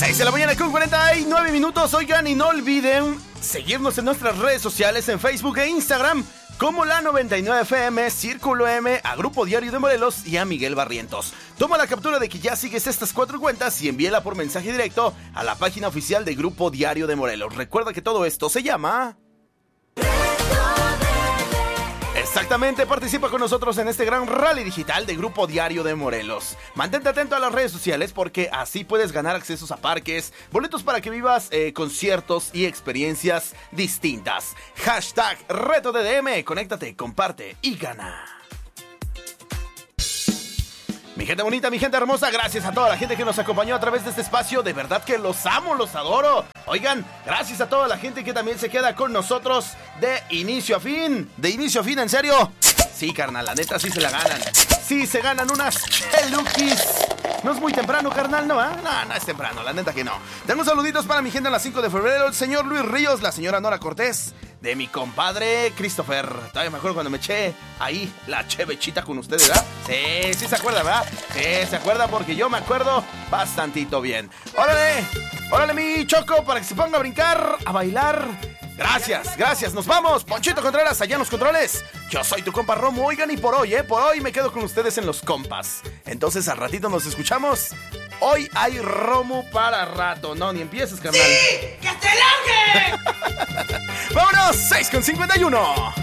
6 de la mañana con 49 minutos. Oigan, y no olviden seguirnos en nuestras redes sociales en Facebook e Instagram como la 99 FM, Círculo M, a Grupo Diario de Morelos y a Miguel Barrientos. Toma la captura de que ya sigues estas 4 cuentas y envíela por mensaje directo a la página oficial de Grupo Diario de Morelos. Recuerda que todo esto se llama... Exactamente, participa con nosotros en este gran rally digital de Grupo Diario de Morelos. Mantente atento a las redes sociales porque así puedes ganar accesos a parques, boletos para que vivas conciertos y experiencias distintas. Hashtag Reto DDM, conéctate, comparte y gana. Mi gente bonita, mi gente hermosa, gracias a toda la gente que nos acompañó a través de este espacio. De verdad que los amo, los adoro. Oigan, gracias a toda la gente que también se queda con nosotros de inicio a fin. ¿De inicio a fin, en serio? Sí, carnal, la neta sí se la ganan. Sí, se ganan unas Pelukis. No es muy temprano, carnal, ¿no? No es temprano, la neta que no. Tengo saluditos para mi gente en la 5 de febrero. El señor Luis Ríos, la señora Nora Cortés, de mi compadre Christopher. Todavía me acuerdo cuando me eché ahí la chevechita con ustedes, ¿verdad? Sí se acuerda, ¿verdad? Sí, se acuerda porque yo me acuerdo bastantito bien. Órale mi Choco, para que se ponga a brincar, a bailar. Gracias, nos vamos. Ponchito Contreras, allá en los controles. Yo soy tu compa Romo, oigan, y por hoy me quedo con ustedes en los compas. Entonces al ratito nos escuchamos. Hoy hay Romo para rato. No, ni empieces, carnal. ¡Sí! ¡Que te largue! ¡Vámonos! 6:51.